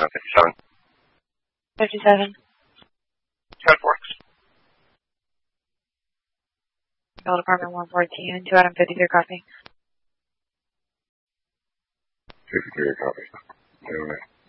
57. 57. 10 works. Call Department 114, 2 Adam 53 copy. 53 copy. Anyway.